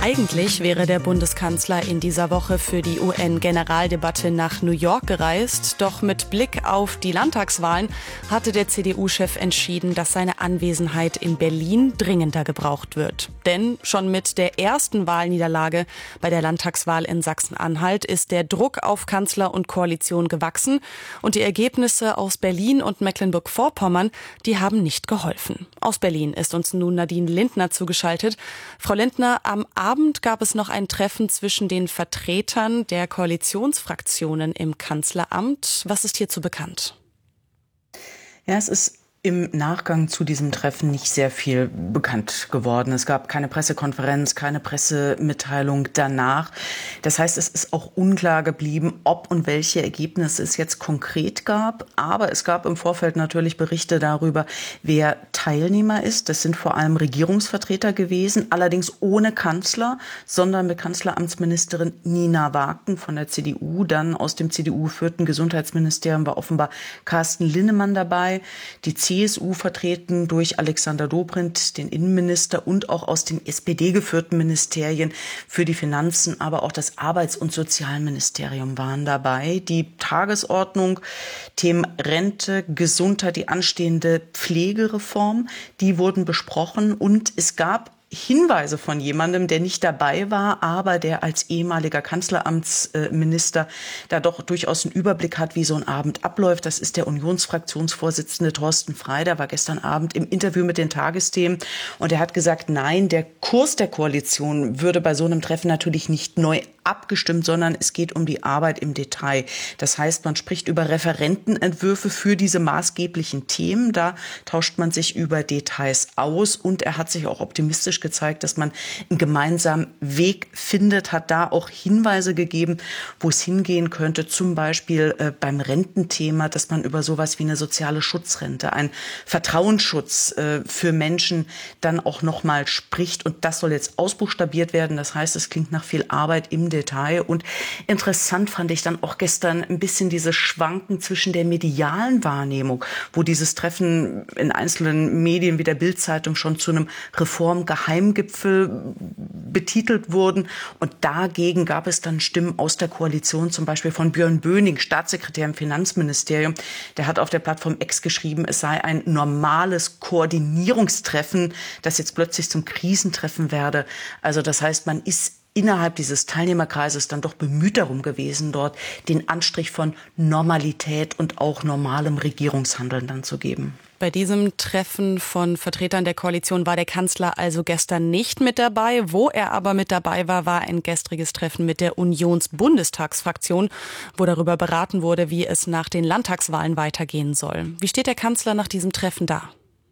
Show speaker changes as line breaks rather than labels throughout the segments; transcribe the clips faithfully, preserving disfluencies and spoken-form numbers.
Eigentlich wäre der Bundeskanzler in dieser Woche für die U N-Generaldebatte nach New York gereist. Doch mit Blick auf die Landtagswahlen hatte der C D U-Chef entschieden, dass seine Anwesenheit in Berlin dringender gebraucht wird. Denn schon mit der ersten Wahlniederlage bei der Landtagswahl in Sachsen-Anhalt ist der Druck auf Kanzler und Koalition gewachsen. Und die Ergebnisse aus Berlin und Mecklenburg-Vorpommern, die haben nicht geholfen. Aus Berlin ist uns nun Nadine Lindner zugeschaltet. Frau Lindner, am Abend gab es noch ein Treffen zwischen den Vertretern der Koalitionsfraktionen im Kanzleramt. Was ist hierzu bekannt?
Ja, es ist im Nachgang zu diesem Treffen nicht sehr viel bekannt geworden. Es gab keine Pressekonferenz, keine Pressemitteilung danach. Das heißt, es ist auch unklar geblieben, ob und welche Ergebnisse es jetzt konkret gab. Aber es gab im Vorfeld natürlich Berichte darüber, wer Teilnehmer ist. Das sind vor allem Regierungsvertreter gewesen, allerdings ohne Kanzler, sondern mit Kanzleramtsministerin Nina Wagen von der C D U. Dann aus dem C D U-geführten Gesundheitsministerium war offenbar Carsten Linnemann dabei. Die C S U vertreten durch Alexander Dobrindt, den Innenminister, und auch aus den S P D-geführten Ministerien für die Finanzen, aber auch das Arbeits- und Sozialministerium waren dabei. Die Tagesordnung, Themen Rente, Gesundheit, die anstehende Pflegereform, die wurden besprochen, und es gab Hinweise von jemandem, der nicht dabei war, aber der als ehemaliger Kanzleramtsminister da doch durchaus einen Überblick hat, wie so ein Abend abläuft. Das ist der Unionsfraktionsvorsitzende Thorsten Frey. Der war gestern Abend im Interview mit den Tagesthemen und er hat gesagt, nein, der Kurs der Koalition würde bei so einem Treffen natürlich nicht neu abgestimmt, sondern es geht um die Arbeit im Detail. Das heißt, man spricht über Referentenentwürfe für diese maßgeblichen Themen. Da tauscht man sich über Details aus, und er hat sich auch optimistisch gezeigt, dass man einen gemeinsamen Weg findet, hat da auch Hinweise gegeben, wo es hingehen könnte, zum Beispiel äh, beim Rententhema, dass man über sowas wie eine soziale Schutzrente, einen Vertrauensschutz äh, für Menschen dann auch nochmal spricht, und das soll jetzt ausbuchstabiert werden. Das heißt, es klingt nach viel Arbeit im Detail, und interessant fand ich dann auch gestern ein bisschen dieses Schwanken zwischen der medialen Wahrnehmung, wo dieses Treffen in einzelnen Medien wie der Bild-Zeitung schon zu einem Reformgeheimgipfel betitelt wurden, und dagegen gab es dann Stimmen aus der Koalition, zum Beispiel von Björn Böning, Staatssekretär im Finanzministerium. Der hat auf der Plattform X geschrieben, es sei ein normales Koordinierungstreffen, das jetzt plötzlich zum Krisentreffen werde. Also das heißt, man ist innerhalb dieses Teilnehmerkreises dann doch bemüht darum gewesen, dort den Anstrich von Normalität und auch normalem Regierungshandeln dann zu geben.
Bei diesem Treffen von Vertretern der Koalition war der Kanzler also gestern nicht mit dabei. Wo er aber mit dabei war, war ein gestriges Treffen mit der Unions-Bundestagsfraktion, wo darüber beraten wurde, wie es nach den Landtagswahlen weitergehen soll. Wie steht der Kanzler nach diesem Treffen da?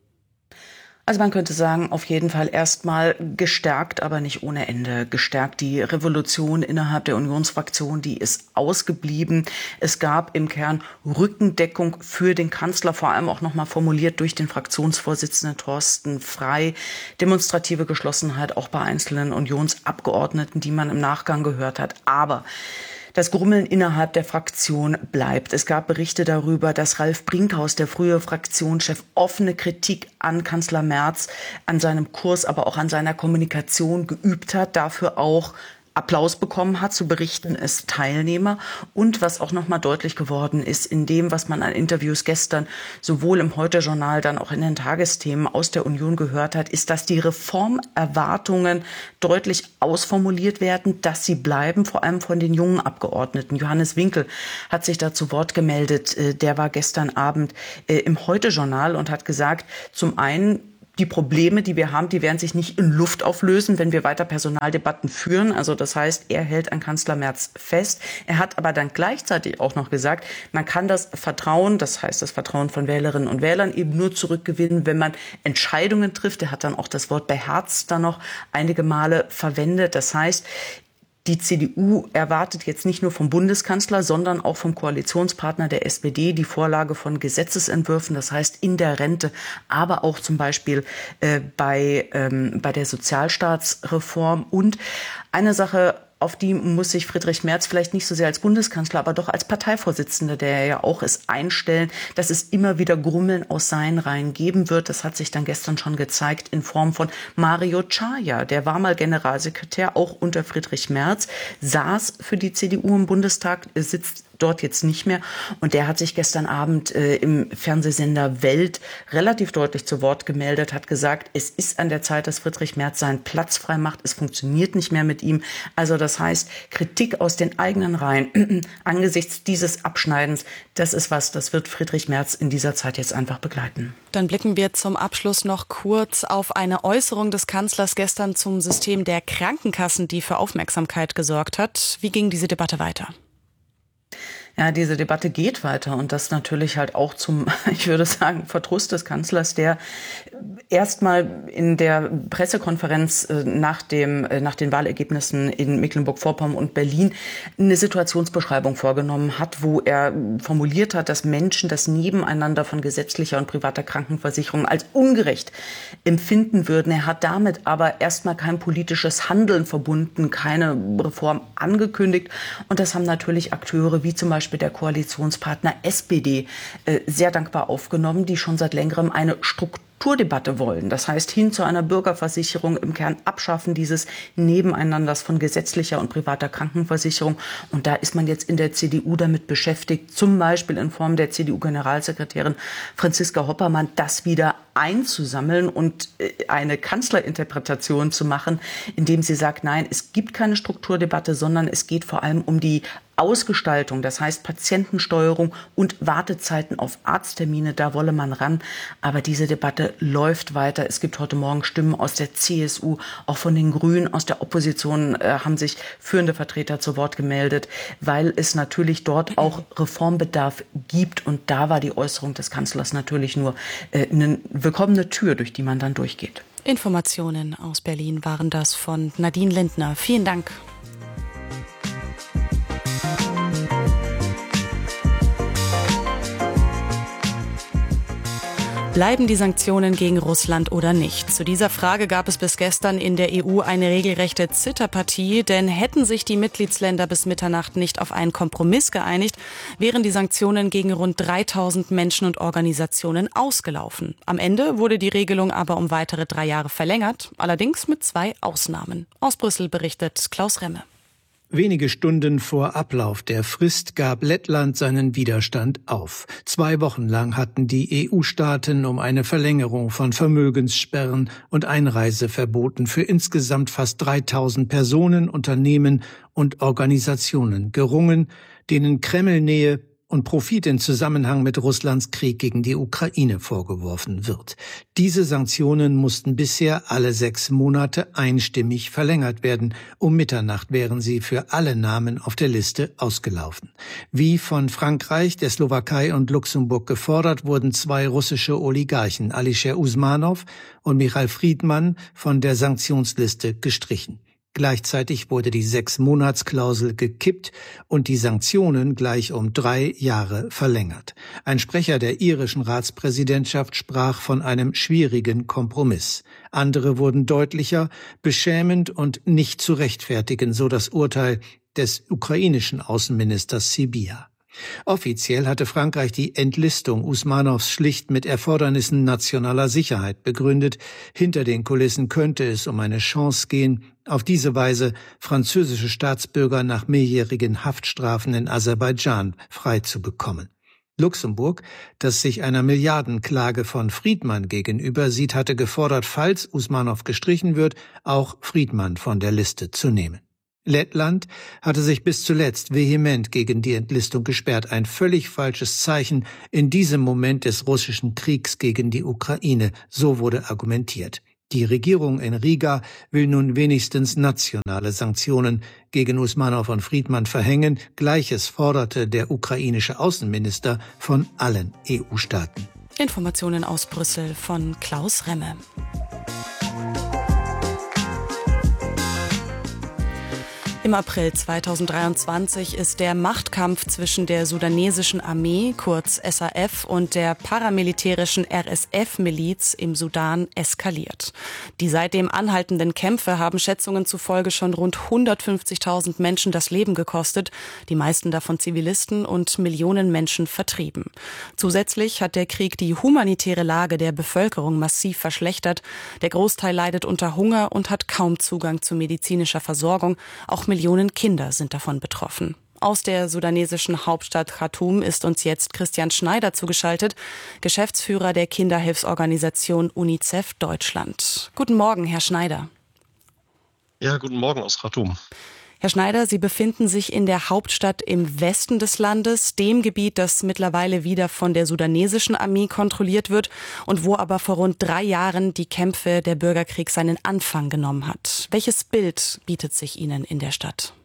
Also man könnte sagen, auf jeden Fall erstmal gestärkt, aber nicht ohne Ende gestärkt. Die Revolution innerhalb der Unionsfraktion, die ist ausgeblieben. Es gab im Kern Rückendeckung für den Kanzler, vor allem auch nochmal formuliert durch den Fraktionsvorsitzenden Thorsten Frey. Demonstrative Geschlossenheit auch bei einzelnen Unionsabgeordneten, die man im Nachgang gehört hat. Aber das Grummeln innerhalb der Fraktion bleibt. Es gab Berichte darüber, dass Ralf Brinkhaus, der frühere Fraktionschef, offene Kritik an Kanzler Merz, an seinem Kurs, aber auch an seiner Kommunikation geübt hat, dafür auch Applaus bekommen hat, zu berichten es Teilnehmer. Und was auch nochmal deutlich geworden ist, in dem, was man an Interviews gestern sowohl im Heute-Journal, dann auch in den Tagesthemen aus der Union gehört hat, ist, dass die Reformerwartungen deutlich ausformuliert werden, dass sie bleiben, vor allem von den jungen Abgeordneten. Johannes Winkel hat sich da zu Wort gemeldet. Der war gestern Abend im Heute-Journal und hat gesagt, zum einen, die Probleme, die wir haben, die werden sich nicht in Luft auflösen, wenn wir weiter Personaldebatten führen. Also das heißt, er hält an Kanzler Merz fest. Er hat aber dann gleichzeitig auch noch gesagt, man kann das Vertrauen, das heißt das Vertrauen von Wählerinnen und Wählern, eben nur zurückgewinnen, wenn man Entscheidungen trifft. Er hat dann auch das Wort beherzt da noch einige Male verwendet. Das heißt, die C D U erwartet jetzt nicht nur vom Bundeskanzler, sondern auch vom Koalitionspartner der S P D die Vorlage von Gesetzesentwürfen, das heißt in der Rente, aber auch zum Beispiel äh, bei, ähm, bei der Sozialstaatsreform. Und eine Sache auf die muss sich Friedrich Merz vielleicht nicht so sehr als Bundeskanzler, aber doch als Parteivorsitzender, der er ja auch ist, einstellen, dass es immer wieder Grummeln aus seinen Reihen geben wird. Das hat sich dann gestern schon gezeigt in Form von Mario Czaja. Der war mal Generalsekretär, auch unter Friedrich Merz, saß für die C D U im Bundestag, sitzt dort jetzt nicht mehr. Und der hat sich gestern Abend äh, im Fernsehsender Welt relativ deutlich zu Wort gemeldet, hat gesagt, es ist an der Zeit, dass Friedrich Merz seinen Platz frei macht. Es funktioniert nicht mehr mit ihm. Also das heißt, Kritik aus den eigenen Reihen angesichts dieses Abschneidens, das ist was, das wird Friedrich Merz in dieser Zeit jetzt einfach begleiten.
Dann blicken wir zum Abschluss noch kurz auf eine Äußerung des Kanzlers gestern zum System der Krankenkassen, die für Aufmerksamkeit gesorgt hat. Wie ging diese Debatte weiter?
Ja, diese Debatte geht weiter und das natürlich halt auch zum, ich würde sagen, Verdruss des Kanzlers, der erstmal in der Pressekonferenz nach dem, nach den Wahlergebnissen in Mecklenburg-Vorpommern und Berlin eine Situationsbeschreibung vorgenommen hat, wo er formuliert hat, dass Menschen das Nebeneinander von gesetzlicher und privater Krankenversicherung als ungerecht empfinden würden. Er hat damit aber erstmal kein politisches Handeln verbunden, keine Reform angekündigt und das haben natürlich Akteure wie zum Beispiel der Koalitionspartner S P D äh, sehr dankbar aufgenommen, die schon seit längerem eine Strukturdebatte wollen. Das heißt, hin zu einer Bürgerversicherung, im Kern abschaffen dieses Nebeneinanders von gesetzlicher und privater Krankenversicherung. Und da ist man jetzt in der C D U damit beschäftigt, zum Beispiel in Form der C D U-Generalsekretärin Franziska Hoppermann, das wieder einzusammeln und eine Kanzlerinterpretation zu machen, indem sie sagt, nein, es gibt keine Strukturdebatte, sondern es geht vor allem um die Ausgestaltung, das heißt Patientensteuerung und Wartezeiten auf Arzttermine, da wolle man ran. Aber diese Debatte läuft weiter. Es gibt heute Morgen Stimmen aus der C S U, auch von den Grünen, aus der Opposition äh, haben sich führende Vertreter zu Wort gemeldet, weil es natürlich dort auch Reformbedarf gibt. Und da war die Äußerung des Kanzlers natürlich nur äh, eine willkommene Tür, durch die man dann durchgeht.
Informationen aus Berlin waren das von Nadine Lindner. Vielen Dank. Bleiben die Sanktionen gegen Russland oder nicht? Zu dieser Frage gab es bis gestern in der E U eine regelrechte Zitterpartie, denn hätten sich die Mitgliedsländer bis Mitternacht nicht auf einen Kompromiss geeinigt, wären die Sanktionen gegen rund dreitausend Menschen und Organisationen ausgelaufen. Am Ende wurde die Regelung aber um weitere drei Jahre verlängert, allerdings mit zwei Ausnahmen. Aus Brüssel berichtet Klaus Remme.
Wenige Stunden vor Ablauf der Frist gab Lettland seinen Widerstand auf. Zwei Wochen lang hatten die E U-Staaten um eine Verlängerung von Vermögenssperren und Einreiseverboten für insgesamt fast dreitausend Personen, Unternehmen und Organisationen gerungen, denen Kremlnähe und Profit in Zusammenhang mit Russlands Krieg gegen die Ukraine vorgeworfen wird. Diese Sanktionen mussten bisher alle sechs Monate einstimmig verlängert werden. Um Mitternacht wären sie für alle Namen auf der Liste ausgelaufen. Wie von Frankreich, der Slowakei und Luxemburg gefordert, wurden zwei russische Oligarchen, Alisher Usmanov und Michail Friedmann, von der Sanktionsliste gestrichen. Gleichzeitig wurde die Sechs-Monats-Klausel gekippt und die Sanktionen gleich um drei Jahre verlängert. Ein Sprecher der irischen Ratspräsidentschaft sprach von einem schwierigen Kompromiss. Andere wurden deutlicher, beschämend und nicht zu rechtfertigen, so das Urteil des ukrainischen Außenministers Sybiha. Offiziell hatte Frankreich die Entlistung Usmanows schlicht mit Erfordernissen nationaler Sicherheit begründet. Hinter den Kulissen könnte es um eine Chance gehen, auf diese Weise französische Staatsbürger nach mehrjährigen Haftstrafen in Aserbaidschan freizubekommen. Luxemburg, das sich einer Milliardenklage von Friedmann gegenüber sieht, hatte gefordert, falls Usmanow gestrichen wird, auch Friedmann von der Liste zu nehmen. Lettland hatte sich bis zuletzt vehement gegen die Entlistung gesperrt. Ein völlig falsches Zeichen in diesem Moment des russischen Kriegs gegen die Ukraine, so wurde argumentiert. Die Regierung in Riga will nun wenigstens nationale Sanktionen gegen Usmanow und Friedmann verhängen. Gleiches forderte der ukrainische Außenminister von allen E U-Staaten.
Informationen aus Brüssel von Klaus Remme. Im April zweitausenddreiundzwanzig ist der Machtkampf zwischen der sudanesischen Armee, kurz S A F, und der paramilitärischen R S F-Miliz im Sudan eskaliert. Die seitdem anhaltenden Kämpfe haben Schätzungen zufolge schon rund hundertfünfzigtausend Menschen das Leben gekostet, die meisten davon Zivilisten, und Millionen Menschen vertrieben. Zusätzlich hat der Krieg die humanitäre Lage der Bevölkerung massiv verschlechtert. Der Großteil leidet unter Hunger und hat kaum Zugang zu medizinischer Versorgung. Auch Millionen Kinder sind davon betroffen. Aus der sudanesischen Hauptstadt Khartoum ist uns jetzt Christian Schneider zugeschaltet, Geschäftsführer der Kinderhilfsorganisation UNICEF Deutschland. Guten Morgen, Herr Schneider.
Ja, guten Morgen aus Khartoum.
Herr Schneider, Sie befinden sich in der Hauptstadt im Westen des Landes, dem Gebiet, das mittlerweile wieder von der sudanesischen Armee kontrolliert wird und wo aber vor rund drei Jahren die Kämpfe der Bürgerkrieg seinen Anfang genommen hat. Welches Bild bietet sich Ihnen in der Stadt?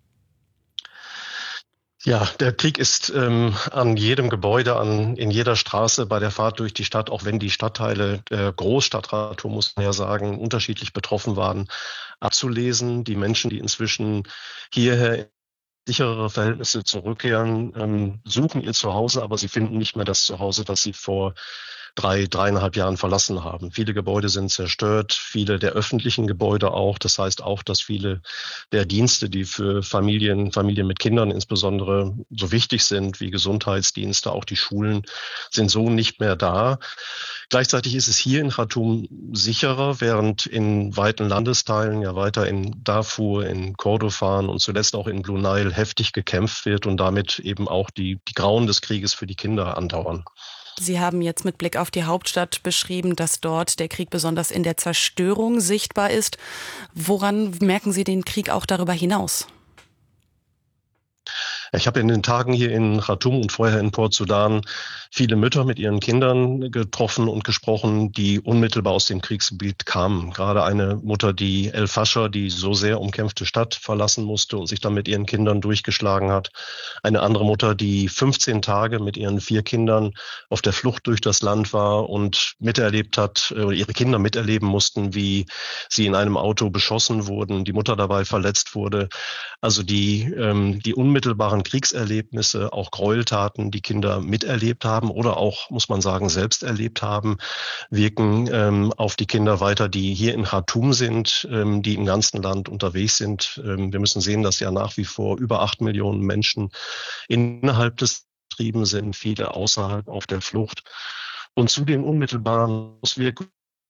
Ja, der Krieg ist ähm, an jedem Gebäude, an in jeder Straße bei der Fahrt durch die Stadt, auch wenn die Stadtteile der Großstadt Khartoum, muss man ja sagen, unterschiedlich betroffen waren, abzulesen. Die Menschen, die inzwischen hierher in sicherere Verhältnisse zurückkehren, ähm, suchen ihr Zuhause, aber sie finden nicht mehr das Zuhause, das sie vor drei, dreieinhalb Jahren verlassen haben. Viele Gebäude sind zerstört, viele der öffentlichen Gebäude auch. Das heißt auch, dass viele der Dienste, die für Familien, Familien mit Kindern insbesondere so wichtig sind, wie Gesundheitsdienste, auch die Schulen, sind so nicht mehr da. Gleichzeitig ist es hier in Khartoum sicherer, während in weiten Landesteilen, ja weiter in Darfur, in Kordofan und zuletzt auch in Blue Nile heftig gekämpft wird und damit eben auch die, die Grauen des Krieges für die Kinder andauern.
Sie haben jetzt mit Blick auf die Hauptstadt beschrieben, dass dort der Krieg besonders in der Zerstörung sichtbar ist. Woran merken Sie den Krieg auch darüber hinaus?
Ich habe in den Tagen hier in Khartoum und vorher in Port Sudan viele Mütter mit ihren Kindern getroffen und gesprochen, die unmittelbar aus dem Kriegsgebiet kamen. Gerade eine Mutter, die El Fascher, die so sehr umkämpfte Stadt verlassen musste und sich dann mit ihren Kindern durchgeschlagen hat. Eine andere Mutter, die fünfzehn Tage mit ihren vier Kindern auf der Flucht durch das Land war und miterlebt hat, oder ihre Kinder miterleben mussten, wie sie in einem Auto beschossen wurden, die Mutter dabei verletzt wurde. Also die, ähm, die unmittelbaren Kriegserlebnisse, auch Gräueltaten, die Kinder miterlebt haben oder auch, muss man sagen, selbst erlebt haben, wirken ähm, auf die Kinder weiter, die hier in Khartoum sind, ähm, die im ganzen Land unterwegs sind. Ähm, wir müssen sehen, dass ja nach wie vor über acht Millionen Menschen innerhalb des Betriebs sind, viele außerhalb auf der Flucht. Und zu den unmittelbaren Auswirkungen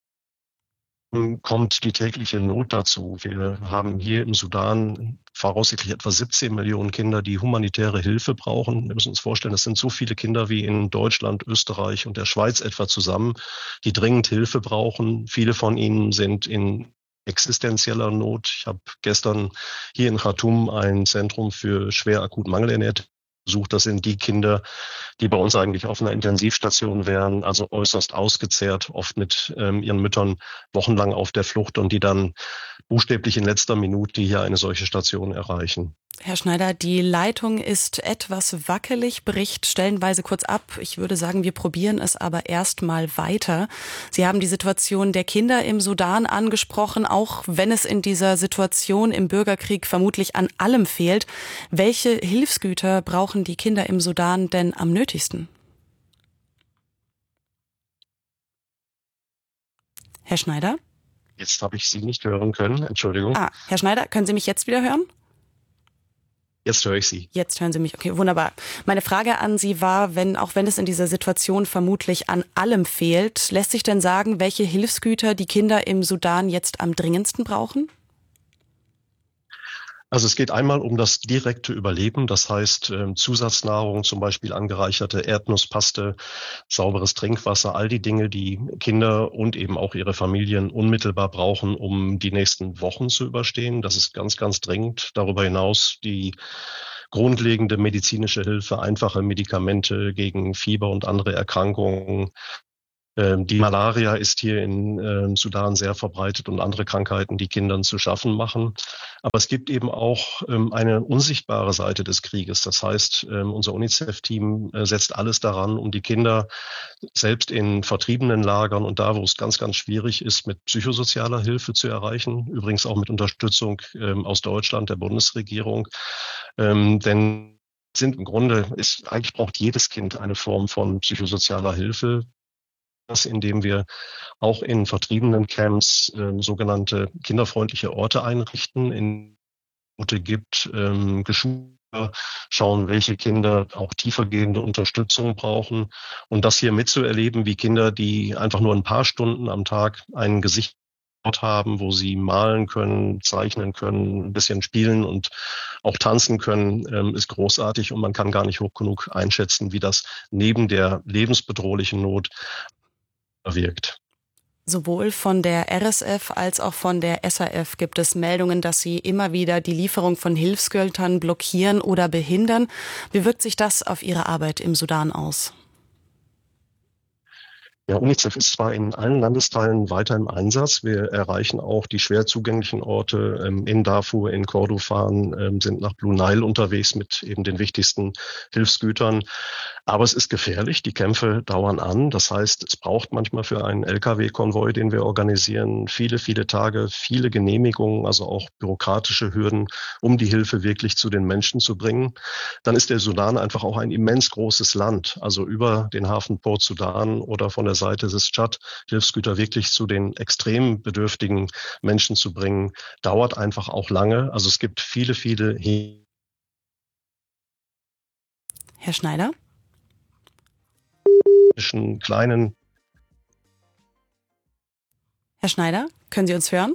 kommt die tägliche Not dazu. Wir haben hier im Sudan voraussichtlich etwa siebzehn Millionen Kinder, die humanitäre Hilfe brauchen. Wir müssen uns vorstellen, das sind so viele Kinder wie in Deutschland, Österreich und der Schweiz etwa zusammen, die dringend Hilfe brauchen. Viele von ihnen sind in existenzieller Not. Ich habe gestern hier in Khartoum ein Zentrum für schwer akut mangelernährte besucht. Das sind die Kinder, die bei uns eigentlich auf einer Intensivstation wären, also äußerst ausgezehrt, oft mit ähm, ihren Müttern wochenlang auf der Flucht und die dann buchstäblich in letzter Minute hier eine solche Station erreichen.
Herr Schneider, die Leitung ist etwas wackelig, bricht stellenweise kurz ab. Ich würde sagen, wir probieren es aber erst mal weiter. Sie haben die Situation der Kinder im Sudan angesprochen, auch wenn es in dieser Situation im Bürgerkrieg vermutlich an allem fehlt. Welche Hilfsgüter brauchen die Kinder im Sudan denn am nötigsten? Herr Schneider?
Jetzt habe ich Sie nicht hören können, Entschuldigung.
Ah, Herr Schneider, können Sie mich jetzt wieder hören?
Jetzt höre ich Sie.
Jetzt hören Sie mich. Okay, wunderbar. Meine Frage an Sie war, wenn, auch wenn es in dieser Situation vermutlich an allem fehlt, lässt sich denn sagen, welche Hilfsgüter die Kinder im Sudan jetzt am dringendsten brauchen?
Also es geht einmal um das direkte Überleben, das heißt äh, Zusatznahrung, zum Beispiel angereicherte Erdnusspaste, sauberes Trinkwasser, all die Dinge, die Kinder und eben auch ihre Familien unmittelbar brauchen, um die nächsten Wochen zu überstehen. Das ist ganz, ganz dringend. Darüber hinaus die grundlegende medizinische Hilfe, einfache Medikamente gegen Fieber und andere Erkrankungen. Die Malaria ist hier in Sudan sehr verbreitet und andere Krankheiten, die Kindern zu schaffen machen. Aber es gibt eben auch eine unsichtbare Seite des Krieges. Das heißt, unser UNICEF-Team setzt alles daran, um die Kinder selbst in vertriebenen Lagern und da, wo es ganz, ganz schwierig ist, mit psychosozialer Hilfe zu erreichen. Übrigens auch mit Unterstützung aus Deutschland, der Bundesregierung. Denn sind im Grunde, ist, eigentlich braucht jedes Kind eine Form von psychosozialer Hilfe. Indem wir auch in vertriebenen Camps äh, sogenannte kinderfreundliche Orte einrichten, in Orte gibt, ähm, Geschule, schauen, welche Kinder auch tiefergehende Unterstützung brauchen. Und das hier mitzuerleben, wie Kinder, die einfach nur ein paar Stunden am Tag ein Gesicht haben, wo sie malen können, zeichnen können, ein bisschen spielen und auch tanzen können, ähm, ist großartig. Und man kann gar nicht hoch genug einschätzen, wie das neben der lebensbedrohlichen Not wirkt.
Sowohl von der R S F als auch von der S A F gibt es Meldungen, dass sie immer wieder die Lieferung von Hilfsgütern blockieren oder behindern. Wie wirkt sich das auf Ihre Arbeit im Sudan aus?
Ja, UNICEF ist zwar in allen Landesteilen weiter im Einsatz. Wir erreichen auch die schwer zugänglichen Orte ähm, in Darfur, in Kordofan, ähm, sind nach Blue Nile unterwegs mit eben den wichtigsten Hilfsgütern. Aber es ist gefährlich, die Kämpfe dauern an. Das heißt, es braucht manchmal für einen L K W-Konvoi, den wir organisieren, viele, viele Tage, viele Genehmigungen, also auch bürokratische Hürden, um die Hilfe wirklich zu den Menschen zu bringen. Dann ist der Sudan einfach auch ein immens großes Land. Also über den Hafen Port Sudan oder von der Seite des Tschad Hilfsgüter wirklich zu den extrem bedürftigen Menschen zu bringen, dauert einfach auch lange. Also es gibt viele, viele...
Herr Schneider?
kleinen.
Herr Schneider, können Sie uns hören?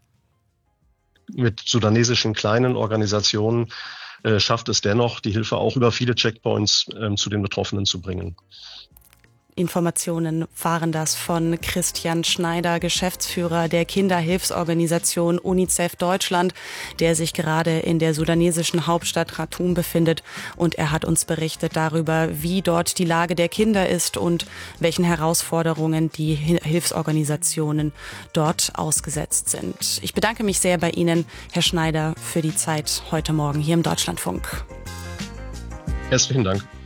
Mit sudanesischen kleinen Organisationen äh, schafft es dennoch, die Hilfe auch über viele Checkpoints äh, zu den Betroffenen zu bringen.
Informationen waren das von Christian Schneider, Geschäftsführer der Kinderhilfsorganisation UNICEF Deutschland, der sich gerade in der sudanesischen Hauptstadt Khartoum befindet. Und er hat uns berichtet darüber, wie dort die Lage der Kinder ist und welchen Herausforderungen die Hilfsorganisationen dort ausgesetzt sind. Ich bedanke mich sehr bei Ihnen, Herr Schneider, für die Zeit heute Morgen hier im Deutschlandfunk.
Herzlichen Dank.